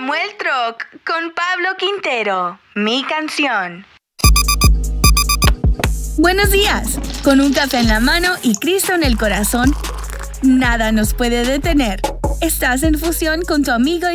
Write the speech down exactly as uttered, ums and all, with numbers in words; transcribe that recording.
Samuel Troc con Pablo Quintero, mi canción. Buenos días. Con un café en la mano y Cristo en el corazón, nada nos puede detener. Estás en fusión con tu amigo y